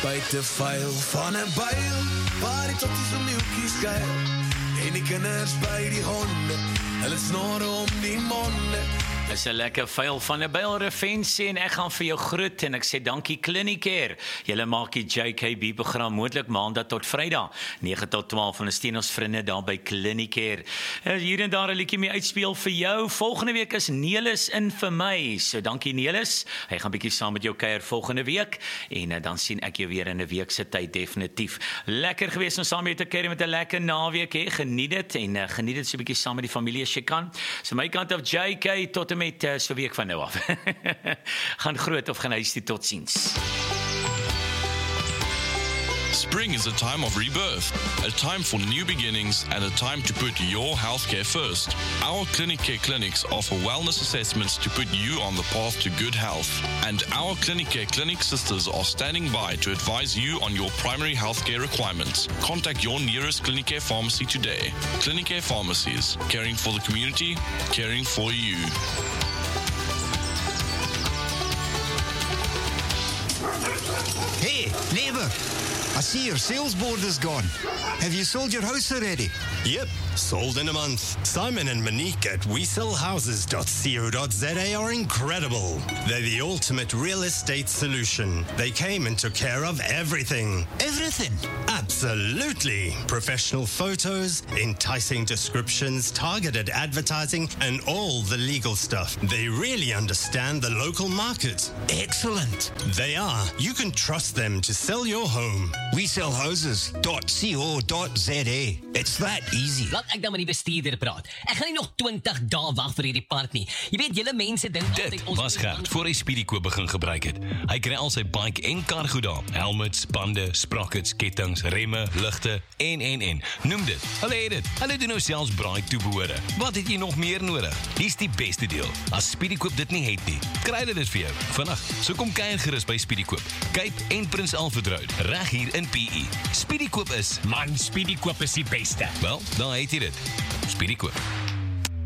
buite vuil van 'n byl, waar die totties om milkies skuil. En die kinders by die honde, hulle snor om die monde. Dis 'n lekker vuil van 'n byl revensie en ek gaan vir jou groet en ek sê dankie Clinicare. Julle maak die JKB program moontlik maandag tot Vrydag 9 tot 12 van steun ons vriende daar by Clinicare. Hier en daar 'n liedjie mee uitspeel vir jou. Volgende week is Nelis in vir my. So dankie Nelis. Hy gaan bietjie saam met jou kuier volgende week en dan sien ek jou weer in 'n week se tyd definitief. Lekker gewees om saam met jou te kuier met 'n lekker naweek hè. Geniet dit en geniet dit so 'n bietjie saam met die familie as jy kan. So my kant af JK tot en met so week van nou af. Gaan groot of gaan huis toe, totsiens. Spring is a time of rebirth, a time for new beginnings and a time to put your healthcare first. Our Clinicare clinics offer wellness assessments to put you on the path to good health. And our Clinicare clinic sisters are standing by to advise you on your primary healthcare requirements. Contact your nearest Clinicare pharmacy today. Clinicare pharmacies, caring for the community, caring for you. Hey, neighbour, I see your sales board is gone. Have you sold your house already? Yep, sold in a month. Simon and Monique at WeSellHouses.co.za are incredible. They're the ultimate real estate solution. They came and took care of everything. Everything? Absolutely. Professional photos, enticing descriptions, targeted advertising, and all the legal stuff. They really understand the local market. Excellent. They are. You can trust them to sell your home. WeSellHouses.co.za. It's that easy. Laat ek dan met die bestuurder praat. Ek gaan nie nog 20 dae wag vir hierdie part nie. Jy weet, julle mense dink Dit was Gert voor hy Speedykoop begin gebruik het. Hy kry al sy bike en kar goed daar. Helmets, bande, sprockets, kettings, remme, ligte en. Noem dit. Hulle het dit. Hulle doen nou selfs braai toebehore. Wat het jy nog meer nodig? Hier's die beste deel. As Speedykoop dit nie het nie, kry hulle dit vir jou. Vandag, so kom kuier gerus by Speedykoop. Cape en Prins Alfred Road, reg hier in PE. Speedykoop is... Man, Speedykoop is die beste. Wel, dan het jy dit. Speedykoop.